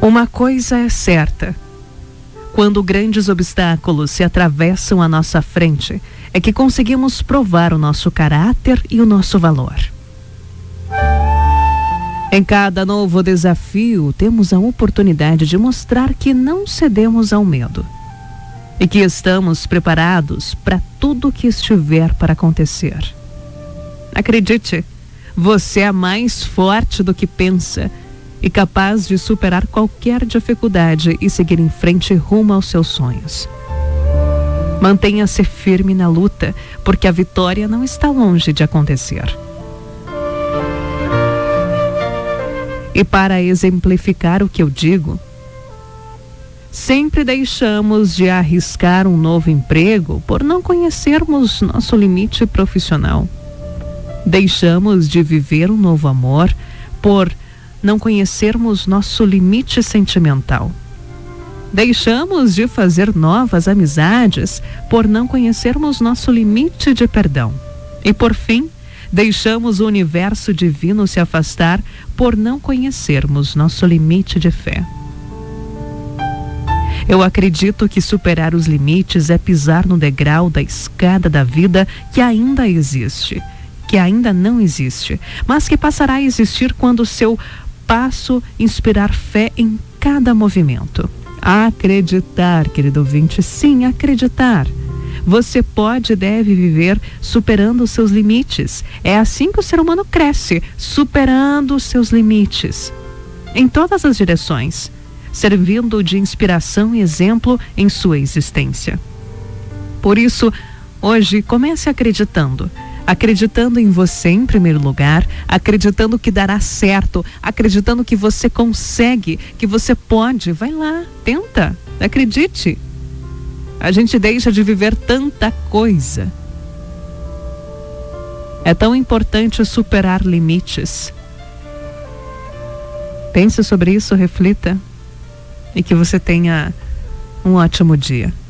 Uma coisa é certa: quando grandes obstáculos se atravessam à nossa frente, é que conseguimos provar o nosso caráter e o nosso valor. Em cada novo desafio, temos a oportunidade de mostrar que não cedemos ao medo e que estamos preparados para tudo que estiver para acontecer. Acredite, você é mais forte do que pensa e capaz de superar qualquer dificuldade e seguir em frente rumo aos seus sonhos. Mantenha-se firme na luta, porque a vitória não está longe de acontecer. E para exemplificar o que eu digo, sempre deixamos de arriscar um novo emprego por não conhecermos nosso limite profissional. Deixamos de viver um novo amor por não conhecermos nosso limite sentimental. Deixamos de fazer novas amizades por não conhecermos nosso limite de perdão. E por fim, deixamos o universo divino se afastar por não conhecermos nosso limite de fé. Eu acredito que superar os limites é pisar no degrau da escada da vida que ainda existe, que ainda não existe, mas que passará a existir quando o seu passo inspirar fé em cada movimento. Acreditar, querido ouvinte, sim, acreditar. Você pode e deve viver superando os seus limites. É assim que o ser humano cresce, superando os seus limites, em todas as direções, servindo de inspiração e exemplo em sua existência. Por isso, hoje, comece acreditando em você em primeiro lugar, acreditando que dará certo, acreditando que você consegue, que você pode. Vai lá, tenta, acredite. A gente deixa de viver tanta coisa. É tão importante superar limites. Pense sobre isso, reflita e que você tenha um ótimo dia.